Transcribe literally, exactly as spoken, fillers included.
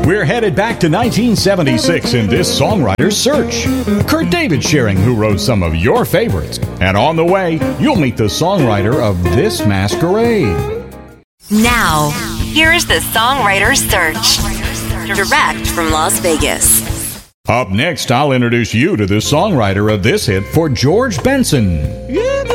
We're headed back to nineteen seventy-six in this songwriter's search. Kurt David sharing who wrote some of your favorites. And on the way, you'll meet the songwriter of this masquerade. Now, here is the songwriter's search. Direct from Las Vegas. Up next, I'll introduce you to the songwriter of this hit for George Benson. Yeah!